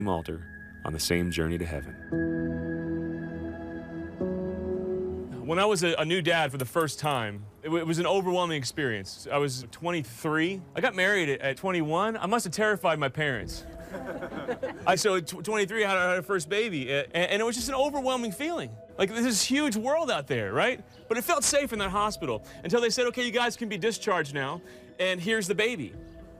altar on the same journey to heaven. When I was a new dad for the first time, it was an overwhelming experience. I was 23. I got married at 21. I must have terrified my parents. So at 23, I had our first baby, and it was just an overwhelming feeling. Like, there's this huge world out there, right? But it felt safe in that hospital until they said, okay, you guys can be discharged now, and here's the baby.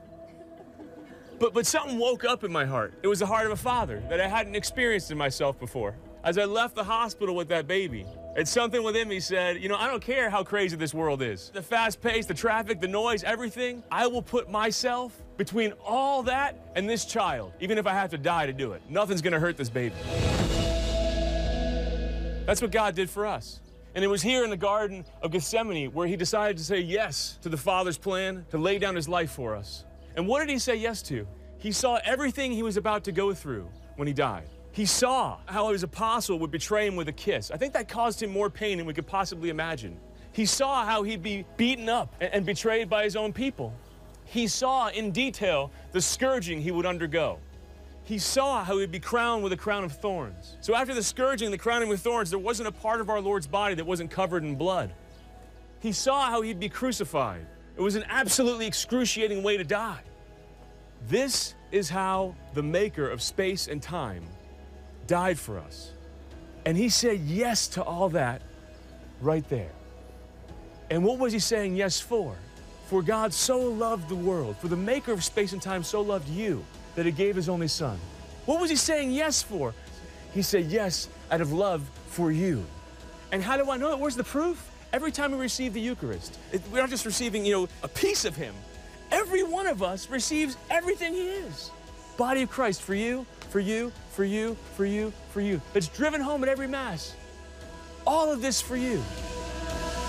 But something woke up in my heart. It was the heart of a father that I hadn't experienced in myself before. As I left the hospital with that baby, it's something within me said, you know, I don't care how crazy this world is. The fast pace, the traffic, the noise, everything. I will put myself between all that and this child, even if I have to die to do it. Nothing's gonna hurt this baby. That's what God did for us. And it was here in the Garden of Gethsemane where he decided to say yes to the Father's plan to lay down his life for us. And what did he say yes to? He saw everything he was about to go through when he died. He saw how his apostle would betray him with a kiss. I think that caused him more pain than we could possibly imagine. He saw how he'd be beaten up and betrayed by his own people. He saw in detail the scourging he would undergo. He saw how he'd be crowned with a crown of thorns. So after the scourging, the crowning with thorns, there wasn't a part of our Lord's body that wasn't covered in blood. He saw how he'd be crucified. It was an absolutely excruciating way to die. This is how the maker of space and time died for us. And he said yes to all that right there. And what was he saying yes for? For God so loved the world, for the maker of space and time so loved you, that he gave his only son. What was he saying yes for? He said yes out of love for you. And how do I know it? Where's the proof? Every time we receive the Eucharist, we're not just receiving, a piece of him. Every one of us receives everything he is. Body of Christ for you, for you, for you, for you, for you. It's driven home at every Mass. All of this for you.